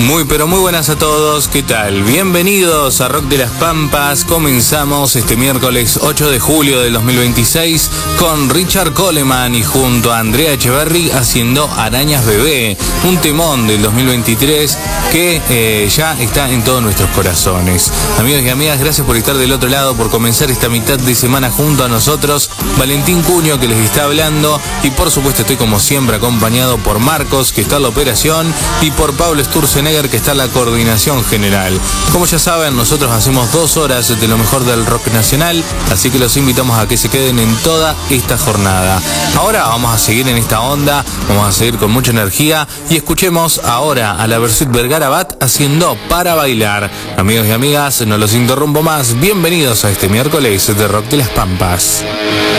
Muy pero muy buenas a todos, ¿qué tal? Bienvenidos a Rock de las Pampas. Comenzamos este miércoles 8 de julio del 2026 con Richard Coleman y junto a Andrea Echeverry haciendo Arañas Bebé, un temón del 2023 que ya está en todos nuestros corazones. Amigos y amigas, gracias por estar del otro lado, por comenzar esta mitad de semana junto a nosotros. Valentín Cuño que les está hablando y por supuesto estoy como siempre acompañado por Marcos que está en la operación y por Pablo Sturzenegger que está en la coordinación general. Como ya saben, nosotros hacemos 2 horas de lo mejor del rock nacional, así que los invitamos a que se queden en toda esta jornada. Ahora vamos a seguir en esta onda, vamos a seguir con mucha energía y escuchemos ahora a la Versuit Vergara Bat haciendo Para Bailar. Amigos y amigas, no los interrumpo más, bienvenidos a este miércoles de Rock de las Pampas.